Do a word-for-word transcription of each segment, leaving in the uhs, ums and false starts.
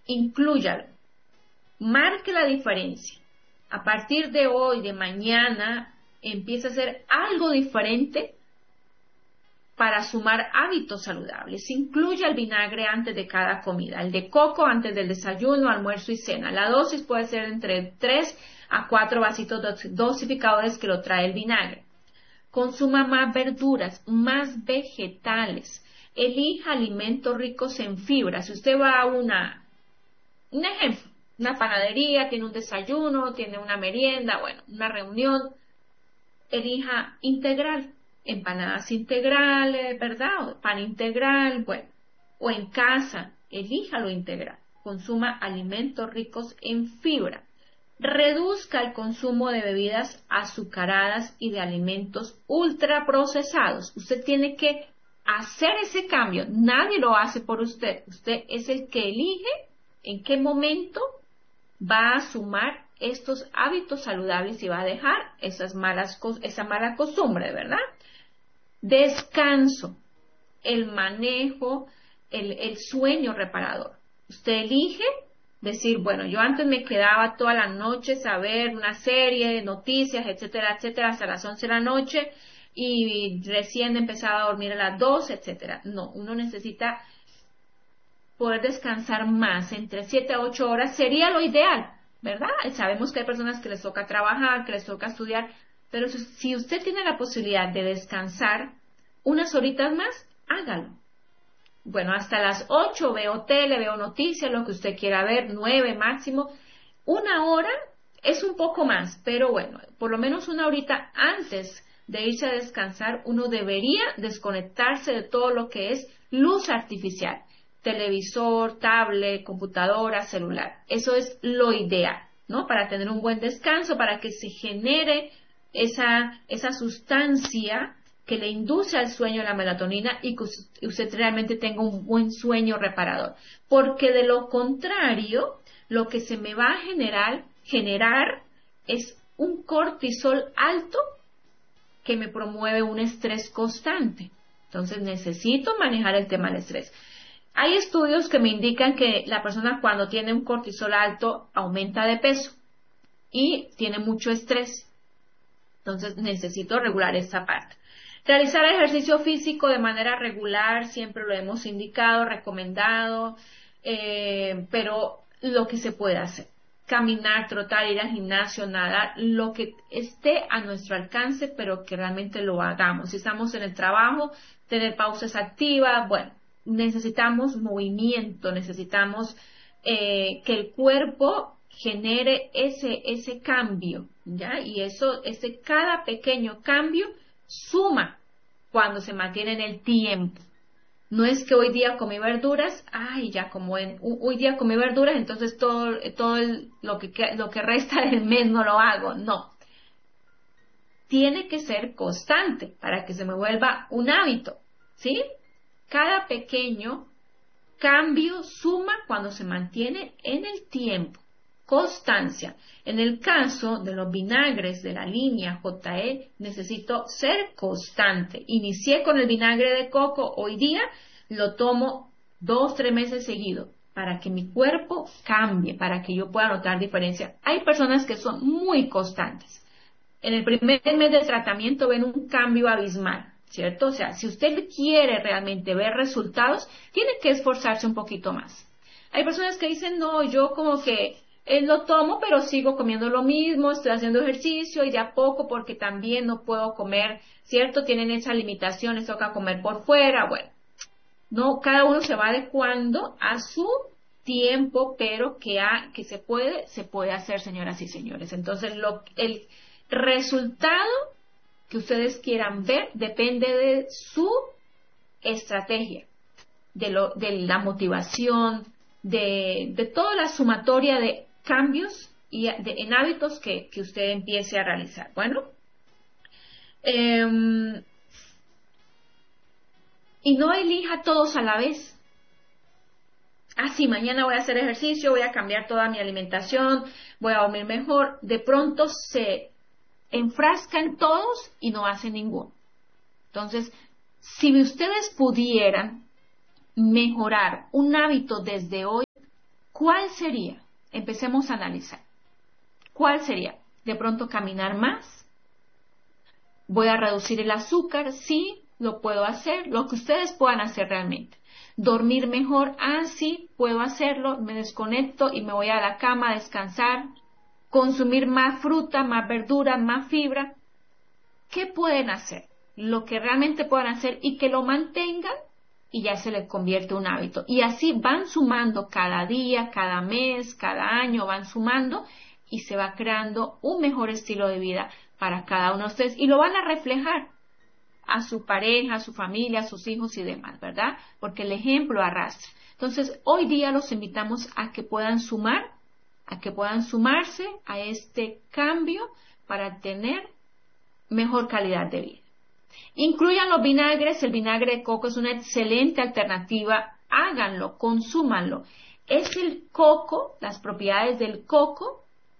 inclúyalo, marque la diferencia. A partir de hoy, de mañana, empieza a hacer algo diferente para sumar hábitos saludables. Incluya el vinagre antes de cada comida, el de coco antes del desayuno, almuerzo y cena. La dosis puede ser entre tres a cuatro vasitos dosificadores que lo trae el vinagre. Consuma más verduras, más vegetales. Elija alimentos ricos en fibra. Si usted va a una, un ejemplo, una panadería, tiene un desayuno, tiene una merienda, bueno, una reunión, elija integral. Empanadas integrales, ¿verdad? Pan integral, bueno, o en casa, elíjalo integral. Consuma alimentos ricos en fibra. Reduzca el consumo de bebidas azucaradas y de alimentos ultraprocesados. Usted tiene que hacer ese cambio. Nadie lo hace por usted. Usted es el que elige en qué momento va a sumar estos hábitos saludables y va a dejar esas malas, esa mala costumbre, ¿verdad? Descanso, el manejo, el, el sueño reparador. Usted elige decir, bueno, yo antes me quedaba toda la noche a ver una serie, noticias, etcétera, etcétera, hasta las once de la noche y recién empezaba a dormir a las dos, etcétera. No, uno necesita poder descansar más, entre siete a ocho horas sería lo ideal, ¿verdad? Sabemos que hay personas que les toca trabajar, que les toca estudiar, pero si usted tiene la posibilidad de descansar unas horitas más, hágalo. Bueno, hasta las ocho veo tele, veo noticias, lo que usted quiera ver, nueve máximo. Una hora es un poco más, pero bueno, por lo menos una horita antes de irse a descansar, uno debería desconectarse de todo lo que es luz artificial. Televisor, tablet, computadora, celular. Eso es lo ideal, ¿no? Para tener un buen descanso, para que se genere esa, esa sustancia que le induce al sueño, la melatonina, y que usted realmente tenga un buen sueño reparador. Porque de lo contrario, lo que se me va a generar, generar es un cortisol alto que me promueve un estrés constante. Entonces necesito manejar el tema del estrés. Hay estudios que me indican que la persona cuando tiene un cortisol alto aumenta de peso y tiene mucho estrés. Entonces necesito regular esta parte. Realizar ejercicio físico de manera regular, siempre lo hemos indicado, recomendado, eh, pero lo que se puede hacer. Caminar, trotar, ir al gimnasio, nadar, lo que esté a nuestro alcance, pero que realmente lo hagamos. Si estamos en el trabajo, tener pausas activas, bueno, necesitamos movimiento, necesitamos eh, que el cuerpo genere ese, ese cambio, ¿ya? Y eso, ese cada pequeño cambio suma cuando se mantiene en el tiempo. No es que hoy día comí verduras, ay, ya como en, hoy día comí verduras, entonces todo, todo el, lo que, lo que resta del mes no lo hago. No. Tiene que ser constante para que se me vuelva un hábito, ¿sí? Cada pequeño cambio suma cuando se mantiene en el tiempo. Constancia. En el caso de los vinagres de la línea J E, necesito ser constante. Inicié con el vinagre de coco, hoy día lo tomo dos, tres meses seguidos para que mi cuerpo cambie, para que yo pueda notar diferencia. Hay personas que son muy constantes. En el primer mes de tratamiento ven un cambio abismal, ¿cierto? O sea, si usted quiere realmente ver resultados, tiene que esforzarse un poquito más. Hay personas que dicen, no, yo como que Eh, lo tomo, pero sigo comiendo lo mismo, estoy haciendo ejercicio y de a poco porque también no puedo comer, ¿cierto? Tienen esa limitación, les toca comer por fuera, bueno. No, cada uno se va adecuando a su tiempo, pero que, ha, que se puede, se puede hacer, señoras y señores. Entonces, lo, el resultado que ustedes quieran ver depende de su estrategia, de, lo, de la motivación, de, de toda la sumatoria de cambios y de, en hábitos que, que usted empiece a realizar. Bueno, eh, y no elija todos a la vez. Ah, sí, mañana voy a hacer ejercicio, voy a cambiar toda mi alimentación, voy a dormir mejor. De pronto se enfrasca en todos y no hace ninguno. Entonces, si ustedes pudieran mejorar un hábito desde hoy, ¿Cuál sería? Empecemos a analizar. ¿Cuál sería? De pronto caminar más. Voy a reducir el azúcar, sí, lo puedo hacer, lo que ustedes puedan hacer realmente. Dormir mejor, ah, sí, puedo hacerlo, me desconecto y me voy a la cama a descansar. Consumir más fruta, más verdura, más fibra. ¿Qué pueden hacer? Lo que realmente puedan hacer y que lo mantengan y ya se les convierte un hábito. Y así van sumando cada día, cada mes, cada año, van sumando y se va creando un mejor estilo de vida para cada uno de ustedes y lo van a reflejar a su pareja, a su familia, a sus hijos y demás, ¿verdad? Porque el ejemplo arrastra. Entonces, hoy día los invitamos a que puedan sumar, a que puedan sumarse a este cambio para tener mejor calidad de vida. Incluyan los vinagres, el vinagre de coco es una excelente alternativa, háganlo, consúmanlo. Es el coco, las propiedades del coco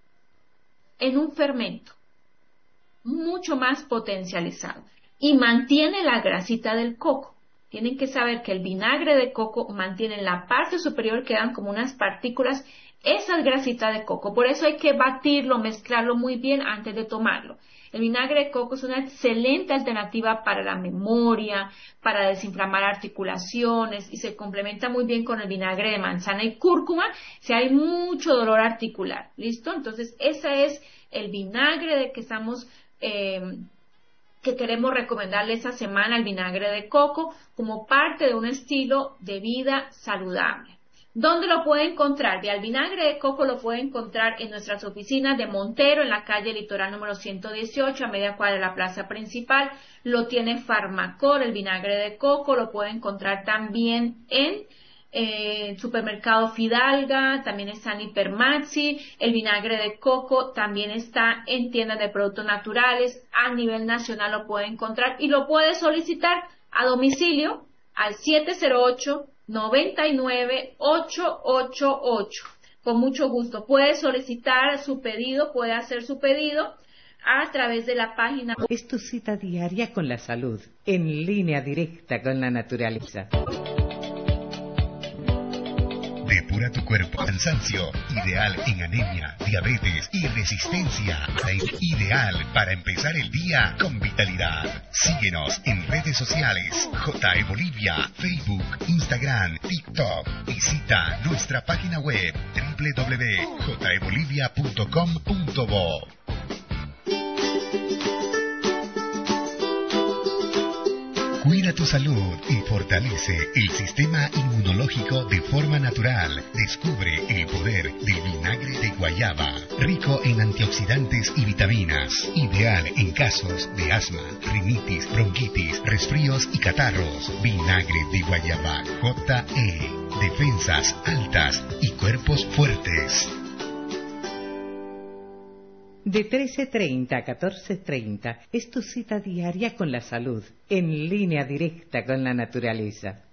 en un fermento, mucho más potencializado y mantiene la grasita del coco. Tienen que saber que el vinagre de coco mantiene en la parte superior, quedan como unas partículas, esas grasitas de coco. Por eso hay que batirlo, mezclarlo muy bien antes de tomarlo. El vinagre de coco es una excelente alternativa para la memoria, para desinflamar articulaciones y se complementa muy bien con el vinagre de manzana y cúrcuma si hay mucho dolor articular. ¿Listo? Entonces, ese es el vinagre de que estamos, eh, que queremos recomendarle esta semana, el vinagre de coco, como parte de un estilo de vida saludable. ¿Dónde lo puede encontrar? Bien, el vinagre de coco lo puede encontrar en nuestras oficinas de Montero, en la calle Litoral número ciento dieciocho, a media cuadra de la plaza principal. Lo tiene Farmacor, el vinagre de coco. Lo puede encontrar también en eh, Supermercado Fidalga, también está en Hipermaxi. El vinagre de coco también está en tiendas de productos naturales. A nivel nacional lo puede encontrar y lo puede solicitar a domicilio al siete cero ocho, noventa y nueve, ocho ocho ocho. Con mucho gusto. Puede solicitar su pedido, puede hacer su pedido a través de la página. Es tu cita diaria con la salud, en línea directa con la naturaleza. Depura tu cuerpo. Cansancio, ideal en anemia, diabetes y resistencia. Ideal para empezar el día con vitalidad. Síguenos en redes sociales. J E Bolivia, Facebook, Instagram, TikTok. Visita nuestra página web doble u doble u doble u punto j e bolivia punto com punto bo. Cuida tu salud y fortalece el sistema inmunológico de forma natural. Descubre el poder del vinagre de guayaba, rico en antioxidantes y vitaminas. Ideal en casos de asma, rinitis, bronquitis, resfríos y catarros. Vinagre de guayaba J E. Defensas altas y cuerpos fuertes. De trece treinta a catorce treinta es tu cita diaria con la salud, en línea directa con la naturaleza.